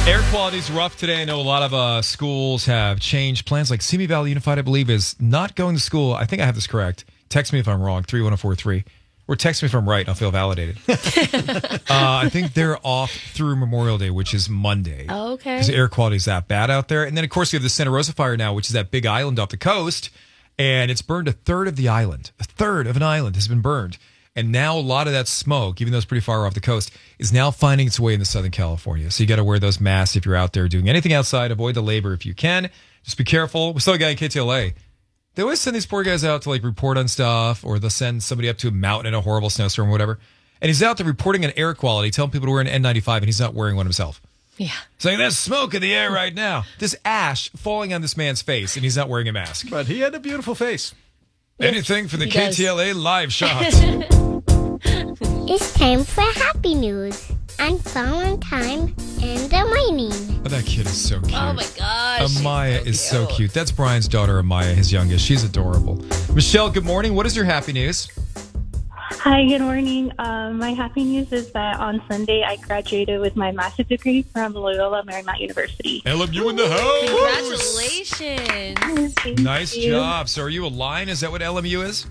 Air quality is rough today. I know a lot of schools have changed plans. Like Simi Valley Unified, I believe, is not going to school. I think I have this correct. Text me if I'm wrong, 31043. Or text me if I'm right, and I'll feel validated. I think they're off through Memorial Day, which is Monday. Oh, okay. Because air quality is that bad out there. And then, of course, we have the Santa Rosa fire now, which is that big island off the coast. And it's burned a third of the island. A third of an island has been burned. And now a lot of that smoke, even though it's pretty far off the coast, is now finding its way into Southern California. So you got to wear those masks if you're out there doing anything outside. Avoid the labor if you can. Just be careful. We saw a guy in KTLA. They always send these poor guys out to like report on stuff, or they'll send somebody up to a mountain in a horrible snowstorm or whatever. And he's out there reporting on air quality, telling people to wear an N95, and he's not wearing one himself. Yeah. Saying there's smoke in the air right now. This ash falling on this man's face, and he's not wearing a mask. But he had a beautiful face. Anything for the KTLA live shot. It's time for Happy News on Valentine and the Mining. Oh, that kid is so cute. Oh my gosh. Amaya is so cute. That's Brian's daughter, Amaya, his youngest. She's adorable. Michelle, good morning. What is your happy news? Hi, good morning. My happy news is that on Sunday I graduated with my master's degree from Loyola Marymount University. LMU in the house. Congratulations. Thank Nice you. job. So are you a lion? Is that what LMU is?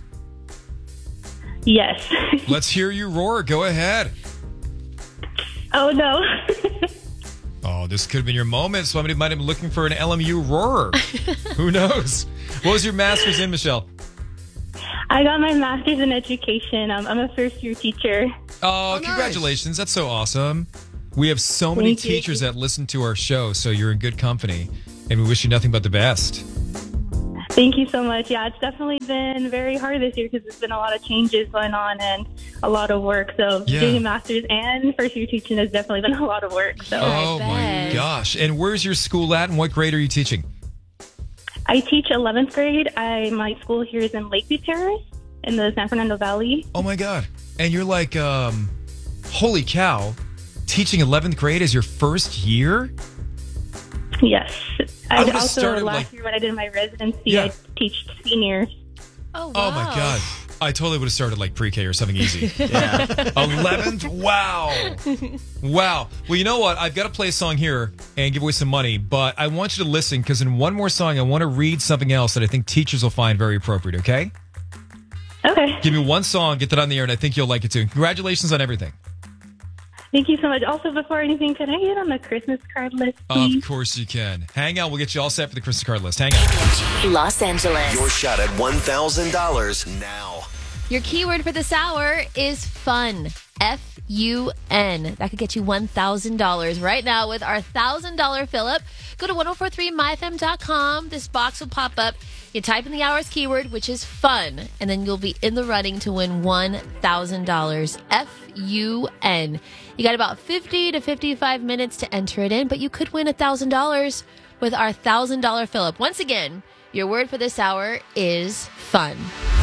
Yes. Let's hear you roar. Go ahead. Oh, no. Oh, this could have been your moment. Somebody might have been looking for an LMU roarer. Who knows? What was your master's in, Michelle? I got my master's in education. I'm a first-year teacher. Oh, congratulations. That's so awesome. We have so many Thank you. teachers that listen to our show, so you're in good company. And we wish you nothing but the best. Thank you so much. Yeah, it's definitely been very hard this year because there's been a lot of changes going on and a lot of work. So Yeah. doing a master's and first-year teaching has definitely been a lot of work. So Oh, my bet. gosh. And where's your school at, and what grade are you teaching? I teach 11th grade. My school here is in Lakeview Terrace in the San Fernando Valley. Oh, my God. And you're like, holy cow, teaching 11th grade as your first year? Yes. I would've also, started, last like- year when I did my residency, Yeah. I teach seniors. Oh, wow. Oh, my God. I totally would have started like pre-K or something easy. Yeah. 11th? Wow. Wow. Well, you know what? I've got to play a song here and give away some money, but I want you to listen because in one more song, I want to read something else that I think teachers will find very appropriate, okay? Okay. Give me one song, get that on the air, and I think you'll like it too. Congratulations on everything. Thank you so much. Also, before anything, can I get on the Christmas card list, please? Of course you can. Hang on. We'll get you all set for the Christmas card list. Hang on. Los Angeles. Your shot at $1,000 now. Your keyword for this hour is fun. F-U-N. That could get you $1,000 right now with our $1,000 fill-up. Go to 1043myfm.com. This box will pop up. You type in the hour's keyword, which is fun, and then you'll be in the running to win $1,000. F-U-N. You got about 50 to 55 minutes to enter it in, but you could win $1,000 with our $1,000 fill-up. Once again, your word for this hour is fun.